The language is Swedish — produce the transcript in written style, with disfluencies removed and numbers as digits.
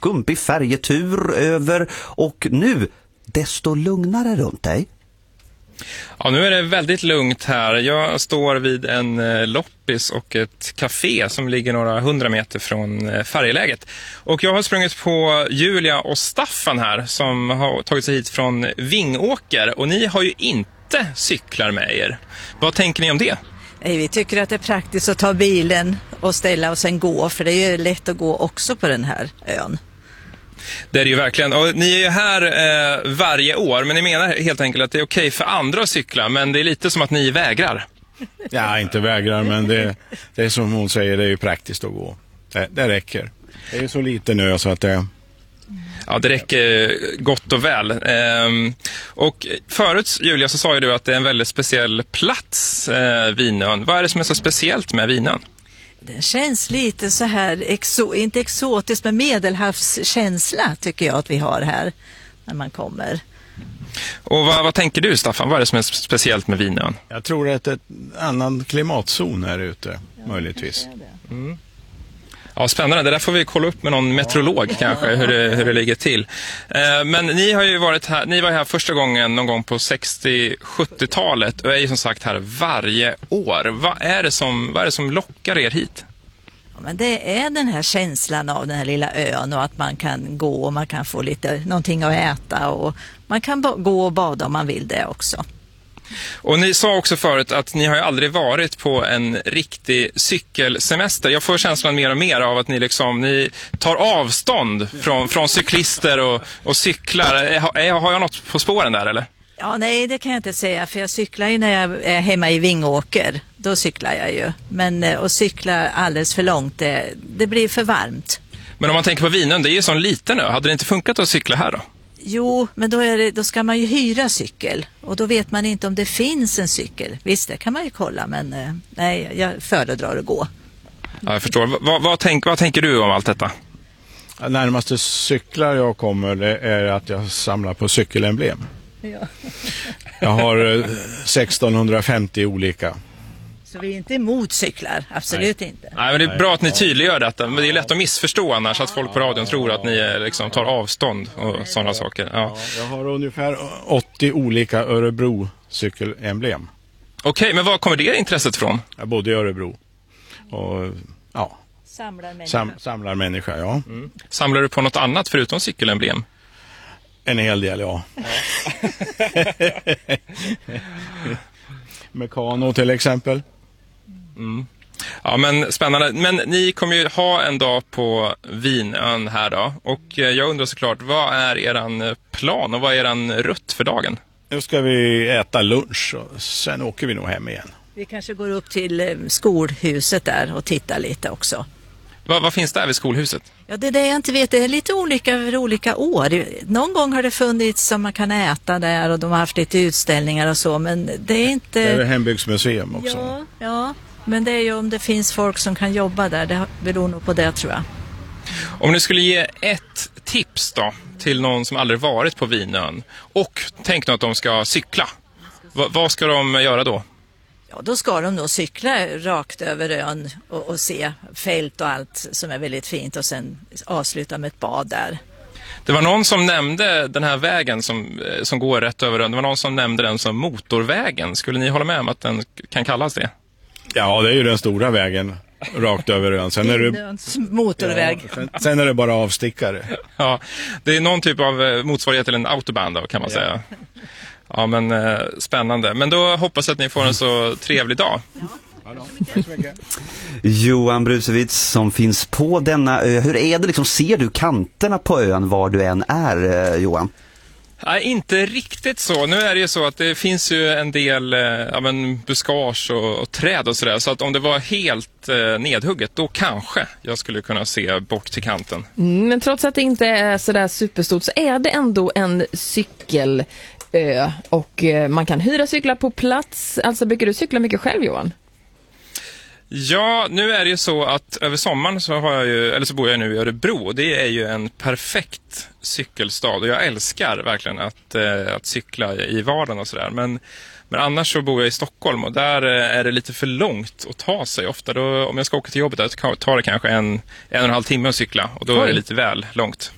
skumpig färjetur över och nu desto lugnare runt dig. Ja, nu är det väldigt lugnt här. Jag står vid en loppis och ett café som ligger några 100 meter från färjeläget. Och jag har sprungit på Julia och Staffan här som har tagit sig hit från Vingåker. Och ni har ju inte cyklar med er. Vad tänker ni om det? Vi tycker att det är praktiskt att ta bilen och ställa och sen gå, för det är ju lätt att gå också på den här ön. Det är det ju verkligen. Och ni är ju här varje år, men ni menar helt enkelt att det är okej för andra att cykla, men det är lite som att ni vägrar. Ja, inte vägrar, men det är som hon säger, det är ju praktiskt att gå. Det räcker. Det är ju så lite nu så att det... Ja, det räcker gott och väl. Och förut, Julia, så sa ju du att det är en väldigt speciell plats, Vinön. Vad är det som är så speciellt med Vinön? Det känns lite så här, inte exotiskt, men medelhavskänsla tycker jag att vi har här när man kommer. Och vad tänker du, Staffan? Vad är det som är speciellt med Vinön? Jag tror att det är en annan klimatzon här ute, möjligtvis. Ja, spännande. Det där får vi kolla upp med någon meteorolog kanske, hur det ligger till. Men ni har ju varit här, ni var här första gången någon gång på 60-70-talet och är ju som sagt här varje år. Vad är det som lockar er hit? Ja, men det är den här känslan av den här lilla ön och att man kan gå och man kan få någonting att äta och man kan gå och bada om man vill det också. Och ni sa också förut att ni har ju aldrig varit på en riktig cykelsemester. Jag får känslan mer och mer av att ni tar avstånd från cyklister och cyklar. Har jag något på spåren där eller? Ja, nej, det kan jag inte säga, för jag cyklar ju när jag är hemma i Vingåker. Då cyklar jag ju. Men att cykla alldeles för långt, det blir för varmt. Men om man tänker på Vinön, det är ju sån liten ö. Hade det inte funkat att cykla här då? Jo, men då ska man ju hyra cykel. Och då vet man inte om det finns en cykel. Visst, det kan man ju kolla, men nej, jag föredrar att gå. Ja, jag förstår. Vad tänker du om allt detta? Närmaste cyklar jag kommer, det är att jag samlar på cykelemblem. Ja. Jag har 1650 olika. Så vi är inte emot cyklar, absolut inte. Nej, men det är bra att ni tydliggör detta. Men det är lätt att missförstå annars att folk på radion tror att ni liksom tar avstånd och sådana saker. Ja. Jag har ungefär 80 olika Örebro-cykelemblem. Okej, men var kommer det intresset från? Jag bodde i Örebro. Och ja, Samlar människa, ja. Mm. Samlar du på något annat förutom cykelemblem? En hel del, ja. Mekano till exempel. Mm. Ja, men spännande. Men ni kommer ju ha en dag på Vinön här då. Och jag undrar såklart, vad är eran plan och vad är eran rutt för dagen? Nu ska vi äta lunch och sen åker vi nog hem igen. Vi kanske går upp till skolhuset där och tittar lite också. Vad finns där vid skolhuset? Ja, det är det jag inte vet. Det är lite olika över olika år. Någon gång har det funnits som man kan äta där och de har haft lite utställningar och så, men det är inte... Det är hembygdsmuseum också. Ja, men det är ju om det finns folk som kan jobba där. Det beror nog på det, tror jag. Om ni skulle ge ett tips då till någon som aldrig varit på Vinön och tänkt att de ska cykla. Vad ska de göra då? Ja, då ska de nog cykla rakt över ön och se fält och allt som är väldigt fint och sen avsluta med ett bad där. Det var någon som nämnde den här vägen som går rätt över ön. Det var någon som nämnde den som motorvägen. Skulle ni hålla med om att den kan kallas det? Ja, det är ju den stora vägen rakt över ön. Sen är det motorväg. Ja, sen är det bara avstickare. Ja, det är någon typ av motsvarighet till en autobahn då, kan man säga. Ja, men spännande. Men då hoppas jag att ni får en så trevlig dag. Tack så mycket. Johan Brusewitz som finns på denna ö. Hur är det liksom, ser du kanterna på ön var du än är, Johan? Nej, inte riktigt så. Nu är det ju så att det finns ju en del buskage och träd och sådär. Så att om det var helt nedhugget, då kanske jag skulle kunna se bort till kanten. Men trots att det inte är sådär superstort så är det ändå en cykelö. Och man kan hyra cyklar på plats. Alltså, brukar du cykla mycket själv, Johan? Ja, nu är det ju så att över sommaren så bor jag nu i Örebro. Det är ju en perfekt cykelstad och jag älskar verkligen att cykla i vardagen och sådär. Men annars så bor jag i Stockholm och där är det lite för långt att ta sig ofta. Då, om jag ska åka till jobbet där tar det kanske en och en halv timme att cykla och då är det lite väl långt.